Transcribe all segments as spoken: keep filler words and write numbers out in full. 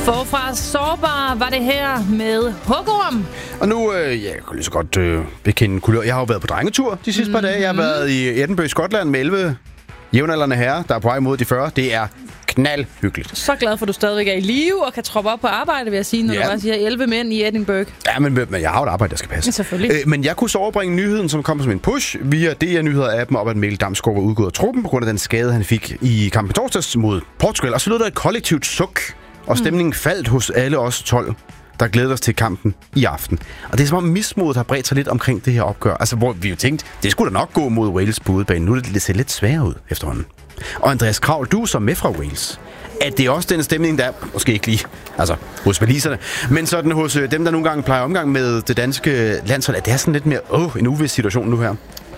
Forfra sårbar var det her med Hugorm. Og nu, øh, ja, jeg kan lige så godt øh, bekende kulør. Jeg har jo været på drengetur de sidste mm-hmm. par dage. Jeg har været i Edinburgh, Skotland med elleve jævnaldrende herrer, der er på vej mod de fyrre. Det er knaldhyggeligt. Så glad for, at du stadigvæk er i live og kan troppe op på arbejde, vil jeg sige, når ja. du bare siger elleve mænd i Edinburgh. Ja, men, men jeg har jo et arbejde, der skal passe. Selvfølgelig. Øh, men jeg kunne så overbringe nyheden, som kom som en push via D R-nyheder-appen op, at Mikkel Damsgaard var udgået af truppen på grund af den skade, han fik i kampen torsdags mod Portugal. Og så lød der et kollektivt suk, og stemningen mm. faldt hos alle os tolv, der glæder os til kampen i aften. Og det er som om mismodet har bredt sig lidt omkring det her opgør. Altså, hvor vi jo tænkte, det skulle da nok gå mod Wales på udebane. Nu er det ser lidt sværere ud efterhånden. Og Andreas Kravl, du er så med fra Wales. At det er også den stemning, der er, måske ikke lige altså, hos waliserne, men sådan hos øh, dem, der nogle gange plejer omgang med det danske landshold, at det er sådan lidt mere åh, en uvis situation nu her.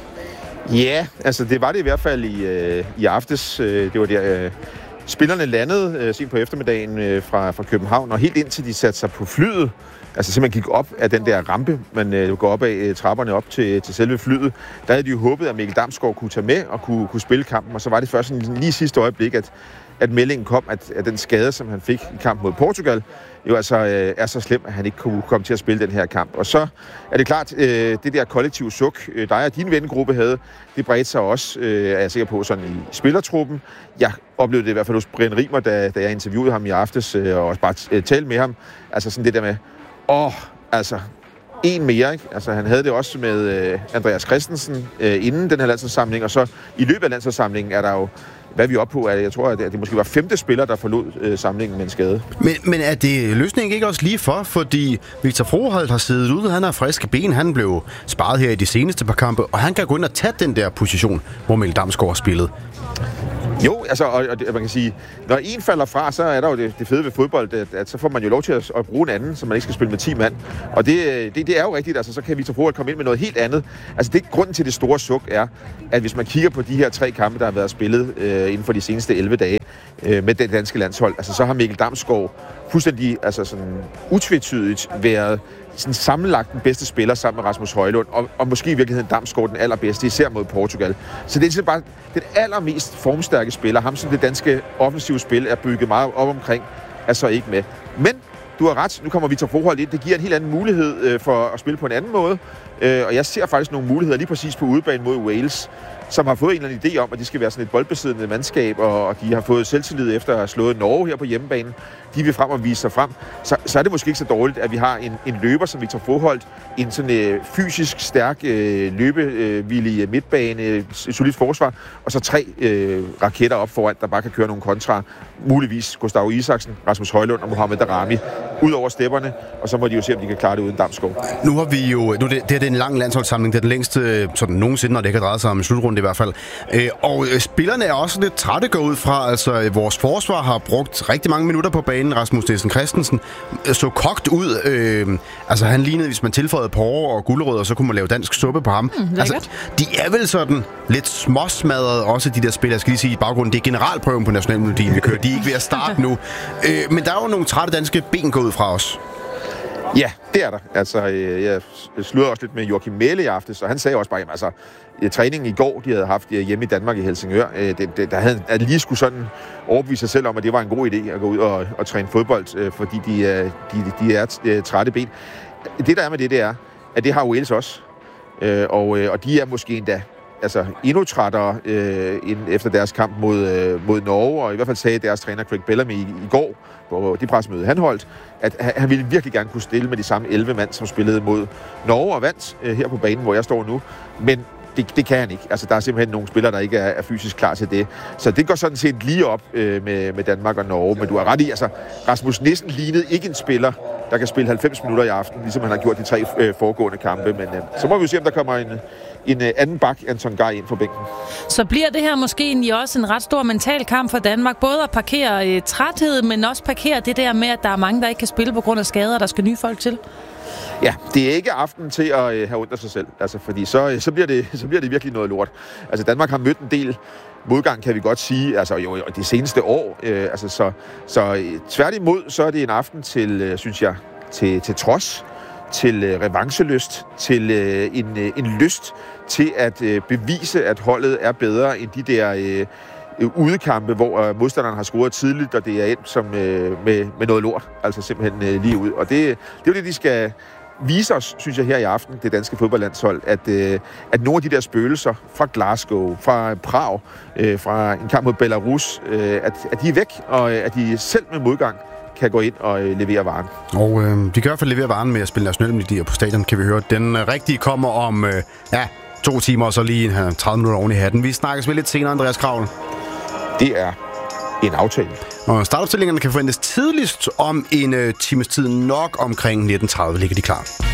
Ja, altså det var det i hvert fald i, øh, i aftes. Øh, det var der, øh, spillerne landede øh, sent på eftermiddagen øh, fra, fra København, og helt indtil de satte sig på flyet, altså simpelthen gik op af den der rampe, man øh, går op af øh, trapperne op til, til selve flyet, der havde de jo håbet, at Mikkel Damsgaard kunne tage med og kunne, kunne spille kampen, og så var det først sådan, lige sidste øjeblik, at at meldingen kom, at, at den skade, som han fik i kampen mod Portugal, jo altså øh, er så slem, at han ikke kunne komme til at spille den her kamp. Og så er det klart, øh, det der kollektive suk, øh, dig og din vennegruppe havde, det bredte sig også, øh, er jeg sikker på, sådan i spillertruppen. Jeg oplevede det i hvert fald hos Brian Rimer, da, da jeg interviewede ham i aftes, øh, og også bare øh, talte med ham. Altså sådan det der med, åh, altså, en mere, ikke? Altså han havde det også med øh, Andreas Christensen øh, inden den her landsholdssamling, og så i løbet af landsholdssamlingen er der jo, hvad vi er oppe på, at jeg tror, at det måske var femte spiller, der forlod øh, samlingen med en skade. Men, men er det løsningen ikke også lige for? Fordi Victor Froholt har siddet ude, han har friske ben, han blev sparet her i de seneste par kampe, og han kan gå ind og tage den der position, hvor Mikkel Damsgaard har spillet. Jo, altså, og, og man kan sige, når en falder fra, så er der jo det, det fede ved fodbold, at, at så får man jo lov til at, at bruge en anden, så man ikke skal spille med ti mand. Og det, det, det er jo rigtigt, altså så kan Victor Froholt komme ind med noget helt andet. Altså det grunden til det store suk er, at hvis man kigger på de her tre kampe, der har været spillet øh, inden for de seneste elleve dage øh, med det danske landshold, altså så har Mikkel Damsgaard fuldstændig, altså sådan utvetydigt været sådan sammenlagt den bedste spiller sammen med Rasmus Højlund, og, og måske i virkeligheden Damsgaard den allerbedste, især mod Portugal. Så det er simpelthen bare den allermest formstærke spiller, ham som det danske offensive spil er bygget meget op omkring, er så ikke med. Men du har ret, nu kommer Victor Froholt ind, det giver en helt anden mulighed øh, for at spille på en anden måde, øh, og jeg ser faktisk nogle muligheder lige præcis på udebane mod Wales, som har fået en eller anden idé om, at de skal være sådan et boldbesiddende mandskab, og de har fået selvtillid efter at have slået Norge her på hjemmebanen. De vil frem og vise sig frem. Så, så er det måske ikke så dårligt, at vi har en, en løber som Victor Froholt, en sådan øh, fysisk stærk øh, løbevillig øh, midtbane, et solidt forsvar, og så tre øh, raketter op foran, der bare kan køre nogle kontra. Muligvis Gustavo Isaksen, Rasmus Højlund og Mohamed Darami ud over stepperne, og så må de jo se, om de kan klare det uden Damsgaard. Nu har vi jo, nu det, det er en lang landsholdssamling, det er den længste sådan nogensinde, når det ikke har drejet sig om en slutrunde i hvert fald. Øh, og øh, spillerne er også lidt trætte går ud fra, altså øh, vores forsvar har brugt rigtig mange minutter på banen. Rasmus Nielsen Christensen så kogt ud. Øh, altså han lignede, hvis man tilføjede porre og gulerødder, så kunne man lave dansk suppe på ham. Mm, altså, de er vel sådan lidt småsmadret, også de der spillere, jeg skal lige sige i baggrunden. Det er generalprøven på nationalmelodien, vi kører. De er ikke ved at starte nu. Øh, men der er jo nogle trætte danske ben gået ud fra os. Ja, det er der. Altså, jeg sludrede også lidt med Joachim Mæhle i aftes, og han sagde også bare, jamen, altså, træningen i går, de havde haft hjemme i Danmark i Helsingør, det, det, der havde at lige skulle sådan overbevise sig selv om, at det var en god idé at gå ud og, og træne fodbold, fordi de, de, de er trætte ben. Det, der er med det, det er, at det har Wales også, og, og de er måske endda altså endnu trættere øh, efter deres kamp mod, øh, mod Norge, og i hvert fald sagde deres træner Craig Bellamy i, i går på det pressemøde, han holdt, at han ville virkelig gerne kunne stille med de samme elleve mand, som spillede mod Norge og vandt øh, her på banen, hvor jeg står nu. Men det, det kan han ikke. Altså, der er simpelthen nogle spillere, der ikke er, er fysisk klar til det. Så det går sådan set lige op øh, med, med Danmark og Norge. Men du har ret i, altså, Rasmus Nissen lignede ikke en spiller, der kan spille halvfems minutter i aften, ligesom han har gjort de tre øh, foregående kampe. Men øh, så må vi jo se, om der kommer en, en øh, anden bak, Anton Gej, ind på bænken. Så bliver det her måske egentlig også en ret stor mental kamp for Danmark. Både at parkere øh, træthed, men også parkere det der med, at der er mange, der ikke kan spille på grund af skader, der skal nye folk til. Ja, det er ikke aften til at øh, have ondt af sig selv, altså, fordi så, øh, så, bliver det, så bliver det virkelig noget lort. Altså, Danmark har mødt en del modgang, kan vi godt sige, altså jo, jo det seneste år. Øh, altså, så så øh, tværtimod, så er det en aften til, øh, synes jeg, til, til trods, til øh, revanchelyst, til øh, en, øh, en lyst til at øh, bevise, at holdet er bedre end de der... Øh, udekampe, hvor øh, modstanderen har scoret tidligt, og det er endt som, øh, med, med noget lort. Altså simpelthen øh, lige ud. Og det, det er jo det, de skal vise os, synes jeg, her i aften, det danske fodboldlandshold, at, øh, at nogle af de der spøgelser fra Glasgow, fra Prag, øh, fra en kamp mod Belarus, øh, at, at de er væk, og øh, at de selv med modgang kan gå ind og øh, levere varen. Og øh, de kan i hvert fald levere varen med at spille nationale melodier på stadion, kan vi høre. Den øh, rigtige kommer om øh, ja, to timer, og så lige øh, tredive minutter oven i hatten. Vi snakkes ved lidt senere, Andreas Kravl. Det er en aftale. Og startopstillingerne kan forventes tidligst om en øh, times tid, nok omkring nitten tredive ligger de klar.